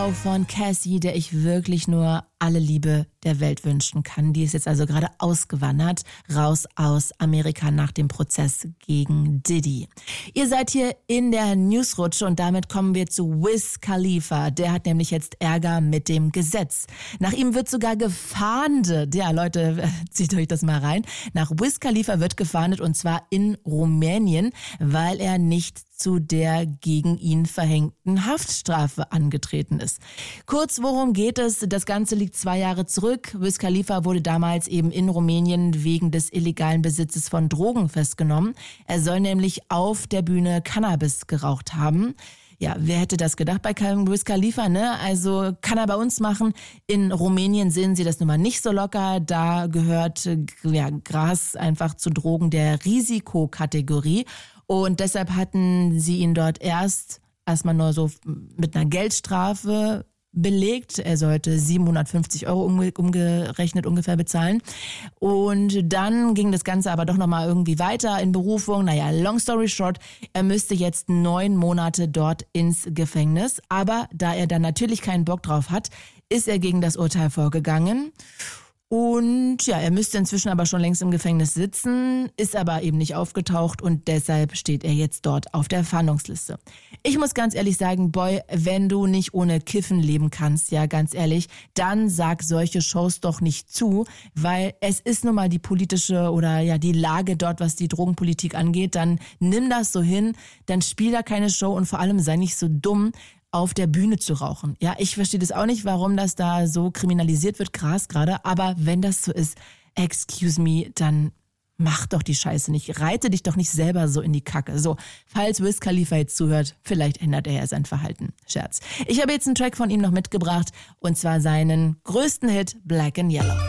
Frau von Cassie, der ich wirklich nur alle Liebe der Welt wünschen kann. Die ist jetzt also gerade ausgewandert, raus aus Amerika nach dem Prozess gegen Diddy. Ihr seid hier in der Newsrutsche und damit kommen wir zu Wiz Khalifa. Der hat nämlich jetzt Ärger mit dem Gesetz. Nach ihm wird sogar gefahndet. Ja, Leute, zieht euch das mal rein. Nach Wiz Khalifa wird gefahndet und zwar in Rumänien, weil er nicht zu der gegen ihn verhängten Haftstrafe angetreten ist. Kurz, worum geht es? Das Ganze liegt 2 Jahre zurück. Wiz Khalifa wurde damals eben in Rumänien wegen des illegalen Besitzes von Drogen festgenommen. Er soll nämlich auf der Bühne Cannabis geraucht haben. Ja, wer hätte das gedacht bei Wiz Khalifa, ne? Also kann er bei uns machen. In Rumänien sehen sie das nun mal nicht so locker. Da gehört Gras einfach zu Drogen der Risikokategorie. Und deshalb hatten sie ihn dort erstmal nur so mit einer Geldstrafe belegt. Er sollte 750 € umgerechnet ungefähr bezahlen. Und dann ging das Ganze aber doch nochmal irgendwie weiter in Berufung. Naja, long story short, er müsste jetzt 9 Monate dort ins Gefängnis. Aber da er dann natürlich keinen Bock drauf hat, ist er gegen das Urteil vorgegangen. Und ja, er müsste inzwischen aber schon längst im Gefängnis sitzen, ist aber eben nicht aufgetaucht und deshalb steht er jetzt dort auf der Fahndungsliste. Ich muss ganz ehrlich sagen, Boy, wenn du nicht ohne Kiffen leben kannst, ja ganz ehrlich, dann sag solche Shows doch nicht zu, weil es ist nun mal die politische oder ja die Lage dort, was die Drogenpolitik angeht, dann nimm das so hin, dann spiel da keine Show und vor allem sei nicht so dumm, auf der Bühne zu rauchen. Ja, ich verstehe das auch nicht, warum das da so kriminalisiert wird, krass gerade, aber wenn das so ist, excuse me, dann mach doch die Scheiße nicht, reite dich doch nicht selber so in die Kacke. So, falls Wiz Khalifa jetzt zuhört, vielleicht ändert er ja sein Verhalten. Scherz. Ich habe jetzt einen Track von ihm noch mitgebracht und zwar seinen größten Hit, Black and Yellow.